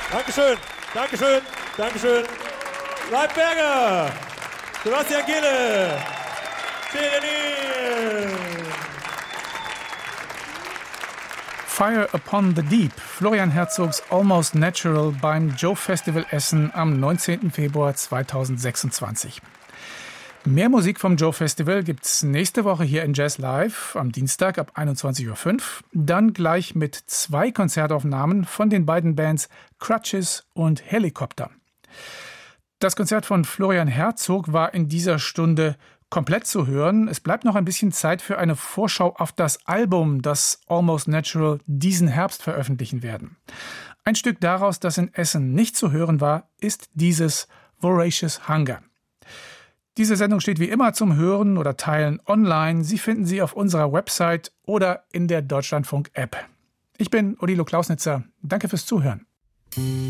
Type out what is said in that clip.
Dankeschön, Dankeschön, Dankeschön. Leibberger, Sebastian Gehle, Denis. Fire Upon the Deep, Florian Herzogs Almost Natural beim Joe Festival Essen am 19. Februar 2026. Mehr Musik vom Joe Festival gibt's nächste Woche hier in Jazz Live am Dienstag ab 21.05 Uhr. Dann gleich mit 2 Konzertaufnahmen von den beiden Bands Crutches und Helicopter. Das Konzert von Florian Herzog war in dieser Stunde komplett zu hören. Es bleibt noch ein bisschen Zeit für eine Vorschau auf das Album, das Almost Natural diesen Herbst veröffentlichen werden. Ein Stück daraus, das in Essen nicht zu hören war, ist dieses Voracious Hunger. Diese Sendung steht wie immer zum Hören oder Teilen online. Sie finden sie auf unserer Website oder in der Deutschlandfunk-App. Ich bin Odilo Klausnitzer. Danke fürs Zuhören.